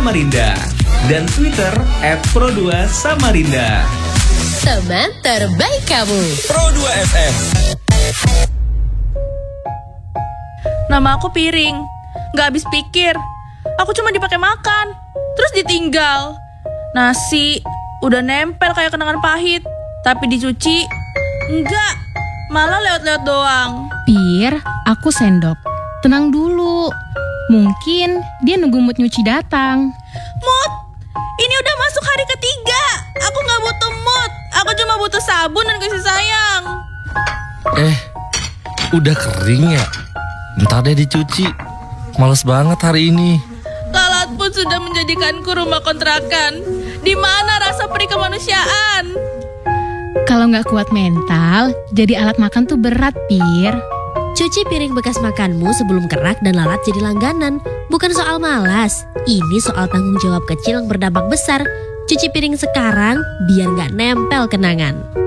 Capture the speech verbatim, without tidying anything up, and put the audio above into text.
Samarinda dan Twitter et pro dua samarinda. Teman terbaik kamu, Pro dua F M. Nama aku Piring. Gak habis pikir. Aku cuma dipakai makan, terus ditinggal. Nasi udah nempel kayak kenangan pahit, tapi dicuci enggak, malah lewat-lewat doang. Pir, aku sendok. Tenang dulu. Mungkin dia nunggu mood nyuci datang. Mood? Ini udah masuk hari ketiga. Aku gak butuh mood. Aku cuma butuh sabun dan kasih sayang. Eh, udah kering ya? Ntar deh dicuci. Males banget hari ini. Lalat pun sudah menjadikanku rumah kontrakan. Di mana rasa peri kemanusiaan? Kalau nggak kuat mental, jadi alat makan tuh berat, Pir. Cuci piring bekas makanmu sebelum kerak dan lalat jadi langganan. Bukan soal malas, ini soal tanggung jawab kecil yang berdampak besar. Cuci piring sekarang biar nggak nempel kenangan.